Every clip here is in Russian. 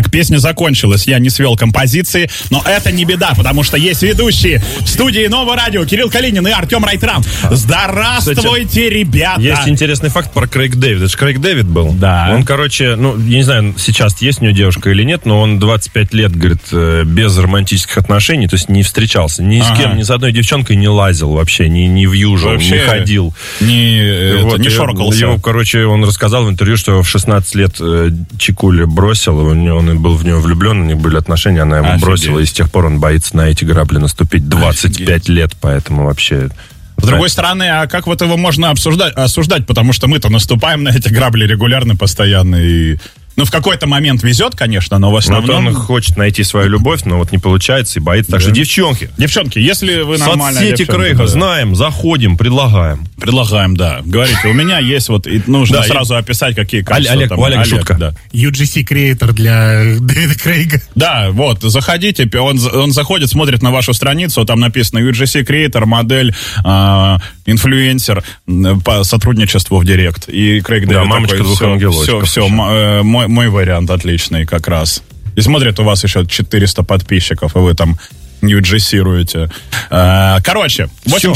Так, песня закончилась, я не свел композиции, но это не беда, потому что есть ведущие в студии Нового радио Кирилл Калинин и Артем Райтрам. Здравствуйте, кстати, ребята! Есть интересный факт про Крейг Дэвид. Это же Крейг Дэвид был. Да. Он, короче, я не знаю, сейчас есть у него девушка или нет, но он 25 лет, говорит, без романтических отношений, то есть не встречался ни с кем, ни с одной девчонкой не лазил вообще, не вьюжил, вообще не ходил. Не шоркался. Его, короче, он рассказал в интервью, что в 16 лет Чикули бросил, он был в нее влюблен, у них были отношения, она его бросила, и с тех пор он боится на эти грабли наступить. 25 лет, поэтому вообще... С другой стороны, а как вот его можно осуждать? Потому что мы-то наступаем на эти грабли регулярно, постоянно, и... Ну, в какой-то момент везет, конечно, но в основном... Он хочет найти свою любовь, но вот не получается и боится. Так что, девчонки, если вы нормальная соцсети Крейга знаем, заходим, предлагаем. Предлагаем, да. Говорите, у меня есть вот... Нужно сразу описать, какие качества. Олег, шутка. Да. UGC Creator для Дэвида Крейга. Да, вот, заходите, он заходит, смотрит на вашу страницу, там написано UGC Creator, модель, инфлюенсер по сотрудничеству в Директ. И Крейг Дэвид мамочка такой, двух ангелочков. все, мой вариант отличный как раз. И смотрит у вас еще 400 подписчиков, и вы там UGC-руете. Короче,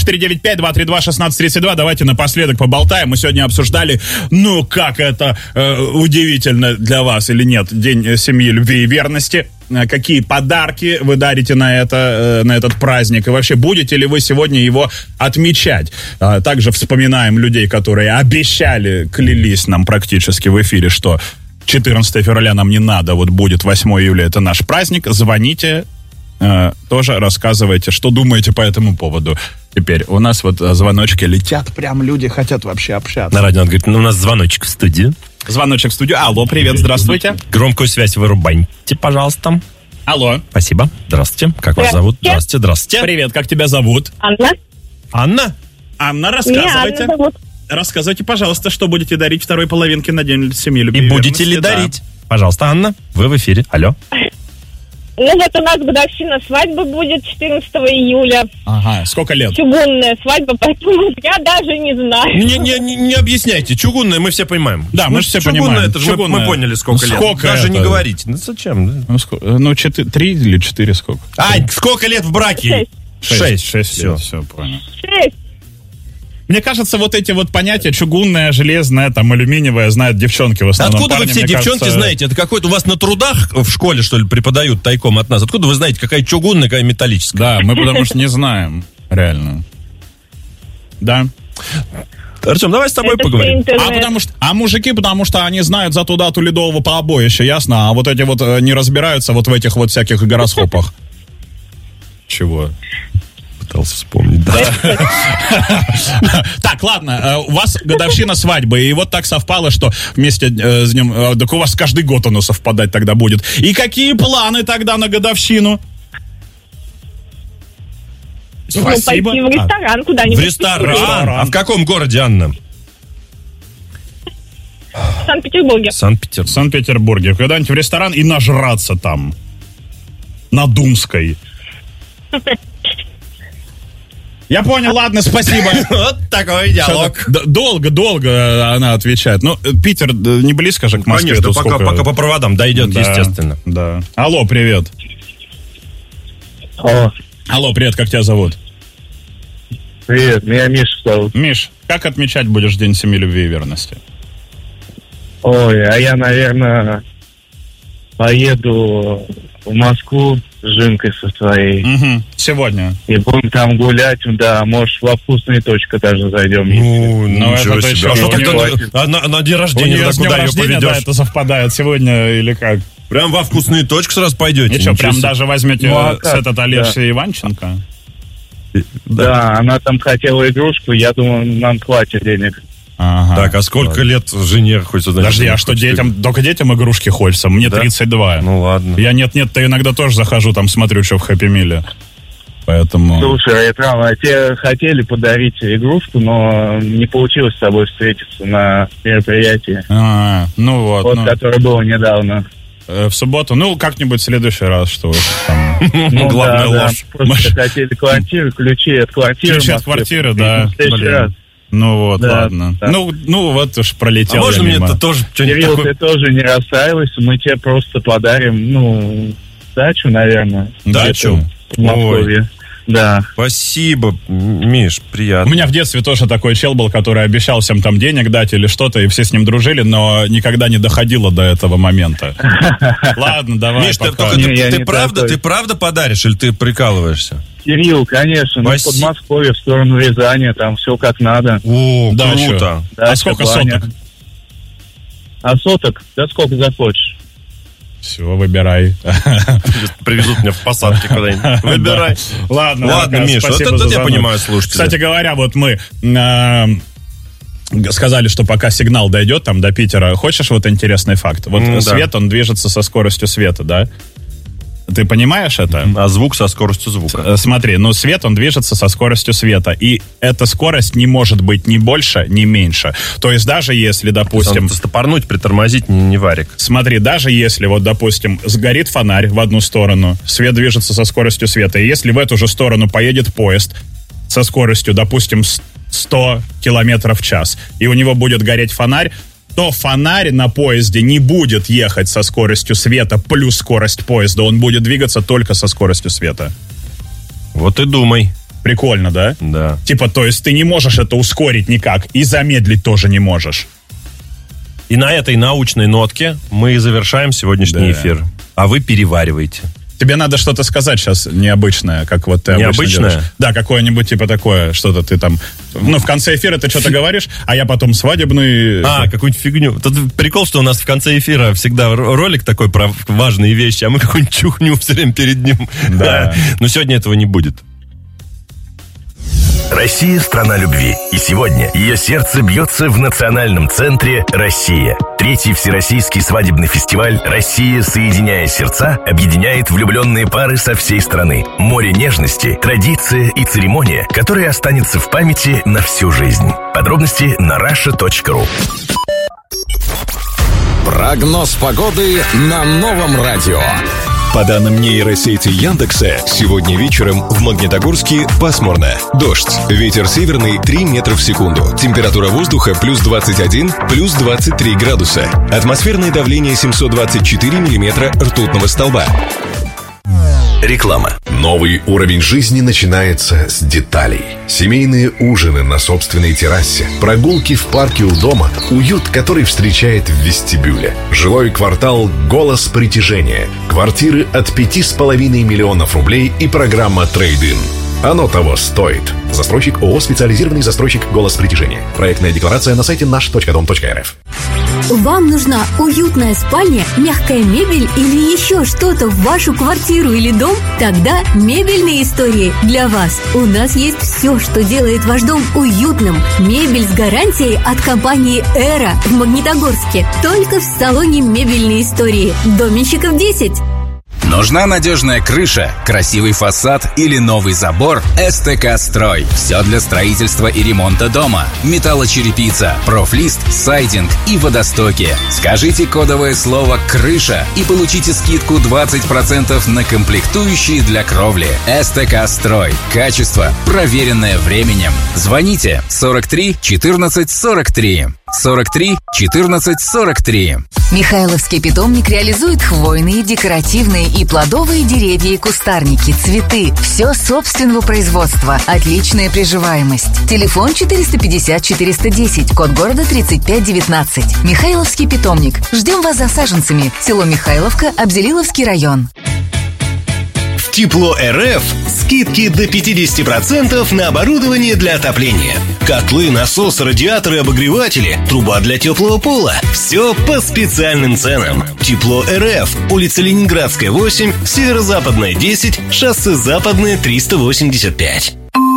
8495-232-1632. Давайте напоследок поболтаем. Мы сегодня обсуждали, как это удивительно для вас или нет, День семьи, любви и верности. Какие подарки вы дарите на этот праздник? И вообще, будете ли вы сегодня его отмечать? Также вспоминаем людей, которые обещали, клялись нам практически в эфире, что 14 февраля нам не надо, вот будет 8 июля, это наш праздник. Звоните, тоже рассказывайте, что думаете по этому поводу. Теперь у нас вот звоночки летят, прям люди хотят вообще общаться. На радио он говорит, у нас звоночек в студию. Звоночек в студию. Алло, привет, здравствуйте. Громкую связь вырубайте, пожалуйста. Алло. Спасибо. Здравствуйте. Как вас зовут? Здравствуйте. Привет, как тебя зовут? Анна? Анна, рассказывайте. Меня Анна зовут. Рассказывайте, пожалуйста, что будете дарить второй половинке на День семьи, любви и верности. будете ли дарить? Пожалуйста, Анна, вы в эфире. Алло. Вот у нас годовщина свадьбы будет 14 июля. Ага, сколько лет? Чугунная свадьба, поэтому я даже не знаю. Не объясняйте. Чугунная, мы все понимаем. Да, мы же все понимаем. Это же мы поняли, сколько лет. Даже не говорите. Зачем? 3 или 4 сколько? Сколько лет в браке? 6. Все, понял. 6. Мне кажется, вот эти вот понятия чугунная, железная, там, алюминиевая знают девчонки в основном. Откуда вы все девчонки знаете? Это какой-то у вас на трудах в школе, что ли, преподают тайком от нас? Откуда вы знаете, какая чугунная, какая металлическая? Да, мы потому что не знаем, реально. Да. Артем, давай с тобой поговорим. Мужики, потому что они знают за ту дату ледового побоища, ясно? А вот эти вот не разбираются вот в этих вот всяких гороскопах. Чего? Пытался вспомнить, да. Так, ладно, у вас годовщина свадьбы, и вот так совпало, что вместе с ним, так у вас каждый год оно совпадать тогда будет. И какие планы тогда на годовщину? Спасибо. Пойти в ресторан куда-нибудь. В ресторан? А в каком городе, Анна? В Санкт-Петербурге. В Санкт-Петербурге. Когда-нибудь в ресторан и нажраться там. На Думской. Я понял, ладно, спасибо. Вот такой диалог. Долго она отвечает. Ну, Питер не близко же к Москве. Конечно, пока по проводам дойдет, естественно. Да. Алло, привет. Алло, привет, как тебя зовут? Привет, меня Миша зовут. Миш, как отмечать будешь День семьи, любви и верности? Ой, а я, наверное, поеду в Москву с Жинкой со своей. Угу. Сегодня. И будем там гулять, да, может, во вкусные точки даже зайдем. Ничего себе. А что тогда на день рождения куда ее поведешь? Да, это совпадает сегодня или как? Прям во вкусные точки сразу пойдете? Ничего, прям даже возьмете этот Олеся Иванченко? Да, она там хотела игрушку, я думаю, нам хватит денег. Ага. Так, а сколько лет жене хочется? Подожди, а что детям? Только детям игрушки хочется. Мне 32. Ну ладно. Я нет-нет-то иногда тоже захожу, там смотрю, что в Хэппи Милле. Поэтому... Слушай, те хотели подарить игрушку, но не получилось с тобой встретиться на мероприятии. Ну вот. Вот, которое было недавно. В субботу? Ну, как-нибудь в следующий раз, что там... Главное, ложь. Просто хотели квартиру, ключи от квартиры. Ключи от квартиры, да. В следующий раз. Ну вот, Да, ладно. да. Ну вот уж пролетел. А можно я мне мимо. это тоже что-нибудь Кирилл, такое? ты тоже не расстраивайся, мы тебе просто подарим, дачу, наверное. Дачу? В Подмосковье. Да. Спасибо, Миш, У приятно. меня в детстве тоже такой чел был, который обещал всем там денег дать или что-то, и все с ним дружили, но никогда не доходило до этого момента. Ладно, давай, Миш, пока. ты правда подаришь или ты прикалываешься? Кирилл, конечно, в Подмосковье, в сторону Рязани, там все как надо. О, Дачу. круто. А сколько соток? А соток? Да сколько захочешь. Все, выбирай. Привезут меня в посадке куда-нибудь. Выбирай. Ладно, Миш, вот спасибо это за я звонок. понимаю слушателя. Кстати говоря, вот мы сказали, что пока сигнал дойдет там до Питера. Хочешь вот интересный факт? Вот Да. свет, он движется со скоростью света, да? Ты понимаешь это? А звук со скоростью звука. Смотри, свет, он движется со скоростью света. И эта скорость не может быть ни больше, ни меньше. То есть даже если, допустим... Стопорнуть, притормозить не варик. Смотри, даже если, вот, допустим, сгорит фонарь в одну сторону, свет движется со скоростью света, и если в эту же сторону поедет поезд со скоростью, допустим, 100 километров в час, и у него будет гореть фонарь, то фонарь на поезде не будет ехать со скоростью света плюс скорость поезда, он будет двигаться только со скоростью света. Вот и думай. Прикольно, да? Да. Типа, то есть ты не можешь это ускорить никак, и замедлить тоже не можешь. И на этой научной нотке мы завершаем сегодняшний эфир. А вы перевариваете. Тебе надо что-то сказать сейчас необычное, как вот ты обычно Необычное? делаешь. Да, какое-нибудь типа такое, что-то ты там... в конце эфира ты что-то говоришь, а я потом свадебный... Какую-нибудь фигню. Тут прикол, что у нас в конце эфира всегда ролик такой про важные вещи, а мы какую-нибудь чухню все время перед ним. Да. Но сегодня этого не будет. Россия – страна любви. И сегодня ее сердце бьется в национальном центре «Россия». Третий всероссийский свадебный фестиваль «Россия, соединяя сердца» объединяет влюбленные пары со всей страны. Море нежности, традиция и церемония, которая останется в памяти на всю жизнь. Подробности на rasha.ru. Прогноз погоды на новом радио. По данным нейросети Яндекса, сегодня вечером в Магнитогорске пасмурно. Дождь. Ветер северный 3 метра в секунду. Температура воздуха плюс 21, плюс 23 градуса. Атмосферное давление 724 миллиметра ртутного столба. Реклама. Новый уровень жизни начинается с деталей. Семейные ужины на собственной террасе, прогулки в парке у дома, уют, который встречает в вестибюле. Жилой квартал «Голос притяжения». Квартиры от 5,5 миллионов рублей и программа «Трейд-ин». Оно того стоит. Застройщик ООО «Специализированный застройщик «Голос притяжения». Проектная декларация на сайте наш.дом.рф. Вам нужна уютная спальня, мягкая мебель или еще что-то в вашу квартиру или дом? Тогда «Мебельные истории» для вас. У нас есть все, что делает ваш дом уютным. Мебель с гарантией от компании «Эра» в Магнитогорске. Только в салоне «Мебельные истории». Доменщиков 10. Нужна надежная крыша, красивый фасад или новый забор? СТК «Строй». Все для строительства и ремонта дома. Металлочерепица, профлист, сайдинг и водостоки. Скажите кодовое слово «крыша» и получите скидку 20% на комплектующие для кровли. СТК «Строй». Качество, проверенное временем. Звоните 43 14 43. 43 14 43. Михайловский питомник реализует хвойные, декоративные и плодовые деревья и кустарники, цветы. Все собственного производства. Отличная приживаемость. Телефон 450-410, код города 3519. Михайловский питомник. Ждем вас за саженцами. Село Михайловка, Абзелиловский район. В Тепло РФ скидки до 50% на оборудование для отопления. Котлы, насосы, радиаторы, обогреватели, труба для теплого пола. Все по специальным ценам. Тепло РФ. Улица Ленинградская, 8, Северо-Западная, 10, шоссе Западное, 385.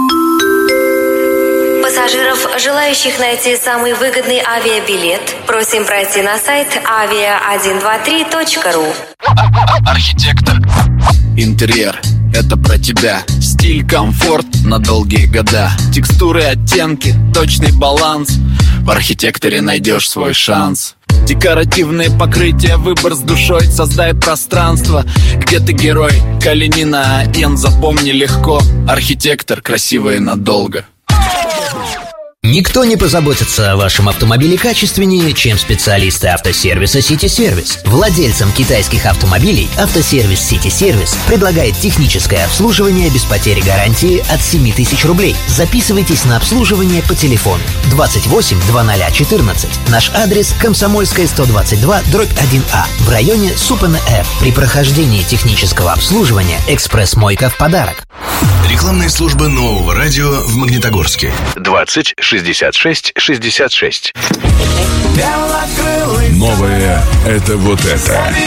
Пассажиров, желающих найти самый выгодный авиабилет, просим пройти на сайт avia123.ru. Архитектор. Интерьер – это про тебя. Стиль, комфорт на долгие года. Текстуры, оттенки, точный баланс. В архитекторе найдешь свой шанс. Декоративные покрытия, выбор с душой. Создай пространство, где ты герой. Калинина АН, запомни легко. Архитектор, красивый надолго. Никто не позаботится о вашем автомобиле качественнее, чем специалисты автосервиса City Service. Владельцам китайских автомобилей автосервис City Service предлагает техническое обслуживание без потери гарантии от 7 тысяч рублей. Записывайтесь на обслуживание по телефону 28 0014. Наш адрес: Комсомольская, 122/1А в районе Супана-Ф. При прохождении технического обслуживания экспресс-мойка в подарок. Рекламная служба нового радио в Магнитогорске. 20 66 66. Новое — это вот это.